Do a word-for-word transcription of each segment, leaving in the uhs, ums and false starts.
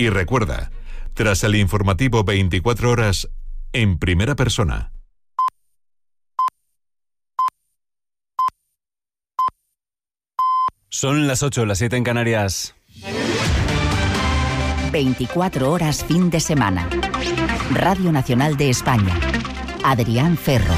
Y recuerda, tras el informativo veinticuatro horas, en primera persona. Son las ocho, las siete en Canarias. veinticuatro horas fin de semana. Radio Nacional de España. Adrián Ferro.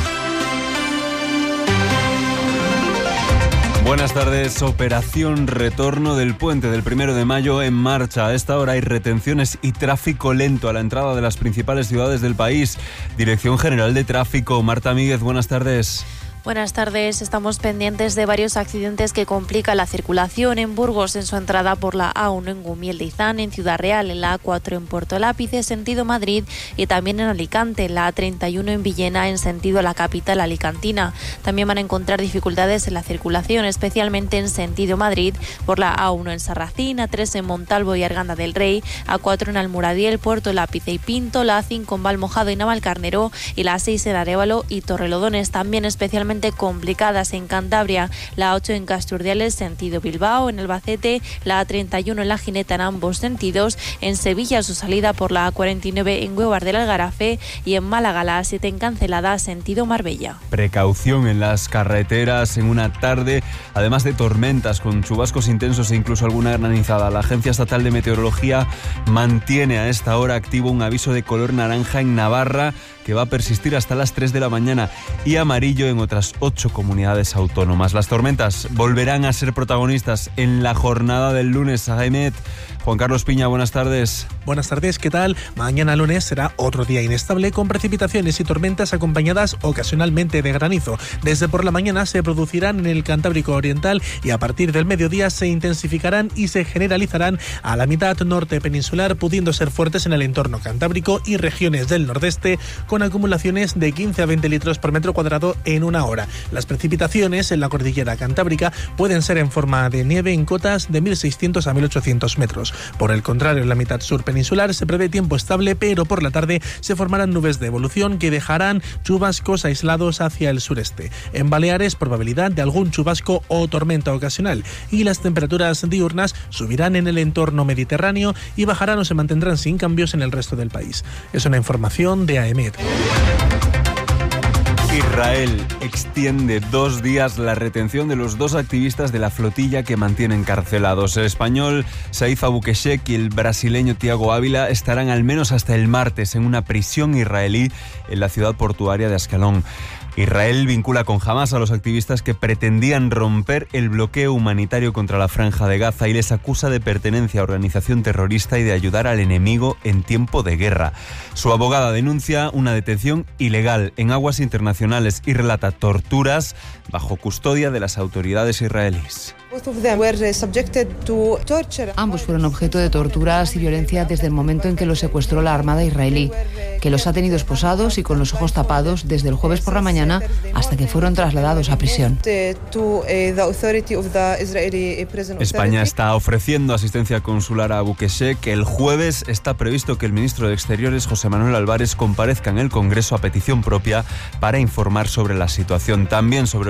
Buenas tardes. Operación Retorno del Puente del primero de mayo en marcha. A esta hora hay retenciones y tráfico lento a la entrada de las principales ciudades del país. Dirección General de Tráfico, Marta Míguez, buenas tardes. Buenas tardes. Estamos pendientes de varios accidentes que complican la circulación en Burgos en su entrada por la A uno en Gumiel de Izán, en Ciudad Real, en la A cuatro en Puerto Lápice, sentido Madrid, y también en Alicante, en la A treinta y uno en Villena, en sentido a la capital alicantina. También van a encontrar dificultades en la circulación, especialmente en sentido Madrid, por la A uno en Sarracín, A tres en Montalvo y Arganda del Rey, A cuatro en Almuradiel, Puerto Lápice y Pinto, la A cinco en Valmojado y Navalcarnero y la A seis en Arévalo y Torrelodones. También especialmente complicadas en Cantabria, la A ocho en Casturdiales, sentido Bilbao, en Albacete, la A treinta y uno en La Gineta en ambos sentidos, en Sevilla su salida por la A cuarenta y nueve en Huevar del Algarafe y en Málaga la A siete en Cancelada, sentido Marbella. Precaución en las carreteras en una tarde, además de tormentas con chubascos intensos e incluso alguna granizada. La Agencia Estatal de Meteorología mantiene a esta hora activo un aviso de color naranja en Navarra que va a persistir hasta las tres de la mañana y amarillo en otras ocho comunidades autónomas. Las tormentas volverán a ser protagonistas en la jornada del lunes. Ahmed, Juan Carlos Piña, buenas tardes. Buenas tardes, ¿qué tal? Mañana lunes será otro día inestable con precipitaciones y tormentas acompañadas ocasionalmente de granizo. Desde por la mañana se producirán en el Cantábrico Oriental y a partir del mediodía se intensificarán y se generalizarán a la mitad norte peninsular, pudiendo ser fuertes en el entorno cantábrico y regiones del nordeste, con acumulaciones de quince a veinte litros por metro cuadrado en una hora. Las precipitaciones en la cordillera cantábrica pueden ser en forma de nieve en cotas de mil seiscientos a mil ochocientos metros. Por el contrario, en la mitad sur peninsular se prevé tiempo estable, pero por la tarde se formarán nubes de evolución que dejarán chubascos aislados hacia el sureste. En Baleares, probabilidad de algún chubasco o tormenta ocasional, y las temperaturas diurnas subirán en el entorno mediterráneo y bajarán o se mantendrán sin cambios en el resto del país. Es una información de A E M E T. Israel extiende dos días la retención de los dos activistas de la flotilla que mantiene encarcelados. El español Saif Abukeshek y el brasileño Thiago Ávila estarán al menos hasta el martes en una prisión israelí en la ciudad portuaria de Ascalón. Israel vincula con Hamás a los activistas que pretendían romper el bloqueo humanitario contra la Franja de Gaza y les acusa de pertenencia a organización terrorista y de ayudar al enemigo en tiempo de guerra. Su abogada denuncia una detención ilegal en aguas internacionales y relata torturas bajo custodia de las autoridades israelíes. Ambos fueron objeto de torturas y violencia desde el momento en que los secuestró la Armada israelí, que los ha tenido esposados y con los ojos tapados desde el jueves por la mañana hasta que fueron trasladados a prisión. España está ofreciendo asistencia consular a Abukeshek. El jueves está previsto que el ministro de Exteriores, José Manuel Álvarez, comparezca en el Congreso a petición propia para informar sobre la situación. También sobre